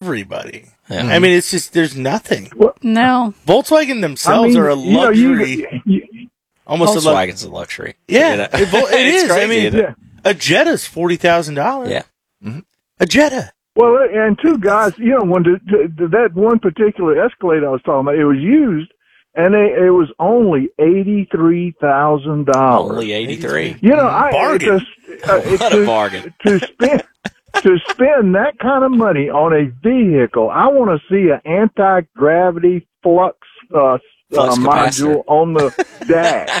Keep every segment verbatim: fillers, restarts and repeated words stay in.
everybody. Yeah. I mean, it's just, there's nothing. No. Volkswagen themselves I mean, are a you know, luxury. you- you- almost a luxury. Volkswagen's a luxury. Yeah, You know? it, it It's is. I crazy, mean, isn't it? Yeah. a Jetta's forty thousand dollars. Yeah. Mm-hmm. A Jetta. Well, and two guys, you know, when the, the, that one particular Escalade I was talking about, it was used, and it, it was only eighty-three thousand dollars. Only eighty-three. You know, I Bargain. It's a, uh, What to, a bargain. to spend to spend that kind of money on a vehicle. I want to see an anti-gravity flux, uh, Flux uh, capacitor. module on the dash.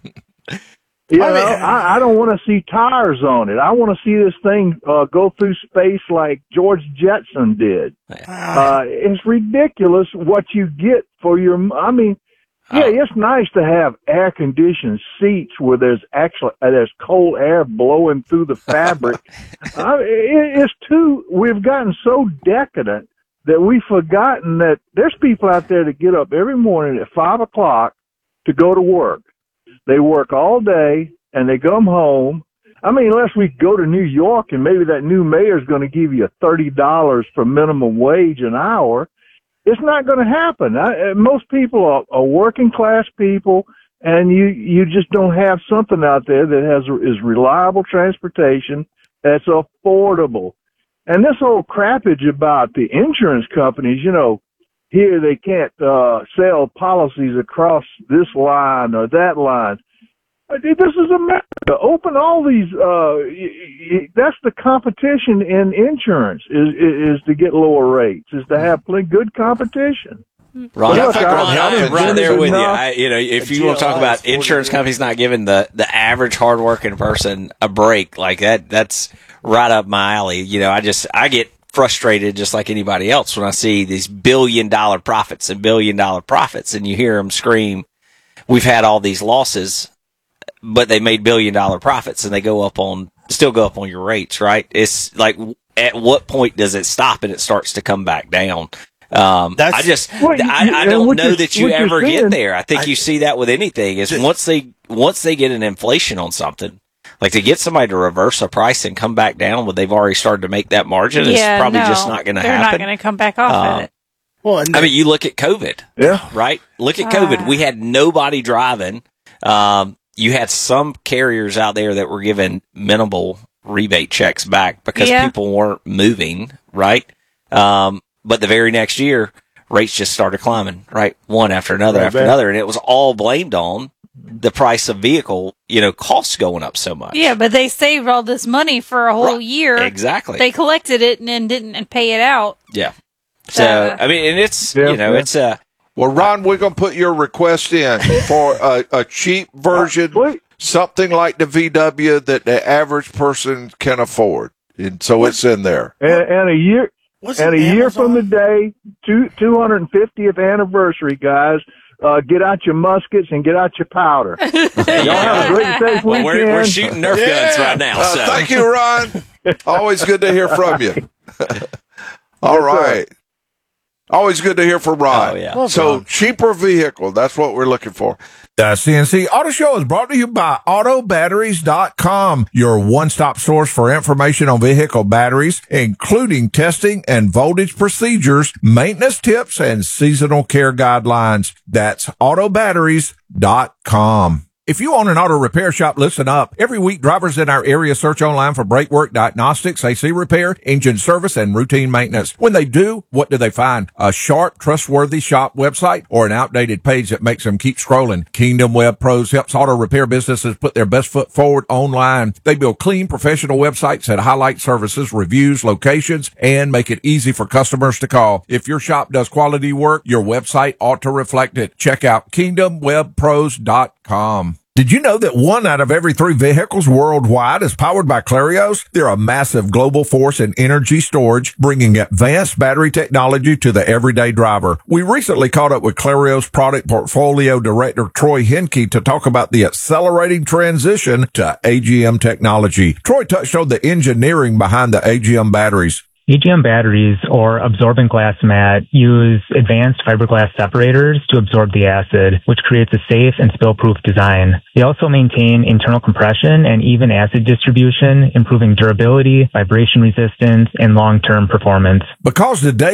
You I know, mean- I, I don't want to see tires on it. I want to see this thing uh, go through space like George Jetson did. Ah, Uh, it's ridiculous what you get for your. I mean, yeah, Oh. it's nice to have air conditioned seats where there's actually uh, there's cold air blowing through the fabric. uh, it, it's too. We've gotten so decadent that we've forgotten that there's people out there that get up every morning at five o'clock to go to work. They work all day and they come home. I mean, unless we go to New York and maybe that new mayor is going to give you thirty dollars for minimum wage an hour, it's not going to happen. I, most people are, are working class people, and you, you just don't have something out there that has is reliable transportation that's affordable. And this whole crappage about the insurance companies, you know, here they can't uh, sell policies across this line or that line. This is America. Open all these. Uh, y- y- that's the competition in insurance is, is is to get lower rates. Is to have plenty good competition. Ron, Look, Ron, I- I'm right there with you. enough. I, you know, if A you want to talk G L I about is forty insurance grand. companies not giving the, the average hardworking person a break like that, that's right up my alley. You know, I just I get frustrated just like anybody else when I see these billion dollar profits and billion dollar profits, and you hear them scream, "We've had all these losses, but they made billion dollar profits," and they go up on still go up on your rates, right? It's like, at what point does it stop and it starts to come back down? Um, That's- I just, Well, you- I, I and don't what know you're- that you what you're ever get saying- there. I think I- you see that with anything is Just- once they, once they get an inflation on something, like to get somebody to reverse a price and come back down when they've already started to make that margin, yeah, it's probably no, just not going to They're happen. not going to come back off Uh, of it. well, and I mean, you look at COVID, Yeah. right? Look at Ah. COVID. We had nobody driving. Um, you had some carriers out there that were giving minimal rebate checks back because Yeah. people weren't moving, right? Um, but the very next year, rates just started climbing, right? One after another Right after back. another. And it was all blamed on the price of vehicle, you know, costs going up so much. Yeah, but they saved all this money for a whole Right. year. Exactly. They collected it and then didn't and pay it out. yeah. So, Uh, I mean, and it's, Yeah, you know, yeah. it's a, Well, Ron, we're going to put your request in for a, a cheap version, Sweet. something like the V W that the average person can afford. And so it's in there. And, and a year wasn't and a year from the Amazon- day, two two hundred fiftieth anniversary, guys. Uh, get out your muskets and get out your powder. Y'all have a great safe well, weekend. we're, we're shooting Nerf guns right now. Uh, So. Thank you, Ron. Always good to hear from you. All Yes, sir. right. Always good to hear from Ron. Oh, yeah. Love So Ron. cheaper vehicle, that's what we're looking for. The C N C Auto Show is brought to you by auto batteries dot com, your one-stop source for information on vehicle batteries, including testing and voltage procedures, maintenance tips, and seasonal care guidelines. That's auto batteries dot com. If you own an auto repair shop, listen up. Every week, drivers in our area search online for brake work, diagnostics, A C repair, engine service, and routine maintenance. When they do, what do they find? A sharp, trustworthy shop website or an outdated page that makes them keep scrolling? Kingdom Web Pros helps auto repair businesses put their best foot forward online. They build clean, professional websites that highlight services, reviews, locations, and make it easy for customers to call. If your shop does quality work, your website ought to reflect it. Check out kingdom web pros dot com. Did you know that one out of every three vehicles worldwide is powered by Clarios? They're a massive global force in energy storage, bringing advanced battery technology to the everyday driver. We recently caught up with Clarios product portfolio director Troy Henke to talk about the accelerating transition to A G M technology. Troy touched on the engineering behind the A G M batteries. A G M batteries, or absorbent glass mat, use advanced fiberglass separators to absorb the acid, which creates a safe and spill-proof design. They also maintain internal compression and even acid distribution, improving durability, vibration resistance, and long-term performance. Because today